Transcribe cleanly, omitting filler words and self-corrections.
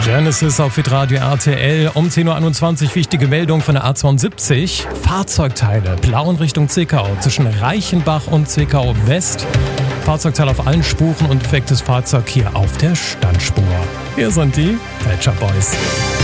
Genesis auf Hitradio RTL. Um 10.21 Uhr wichtige Meldung von der A72. Fahrzeugteile blauen Richtung Zwickau zwischen Reichenbach und Zwickau West. Fahrzeugteile auf allen Spuren und defektes Fahrzeug hier auf der Standspur. Hier sind die Pet Shop Boys.